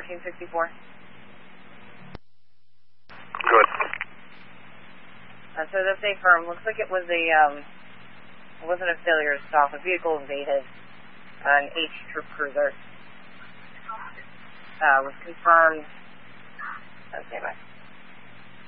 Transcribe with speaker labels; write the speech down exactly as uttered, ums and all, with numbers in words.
Speaker 1: fourteen sixty-four.
Speaker 2: Good.
Speaker 1: Uh, so that's a firm. Looks like it was a, um, it wasn't a failure to stop. A vehicle evaded an H troop cruiser. Uh, was confirmed. Okay, bye.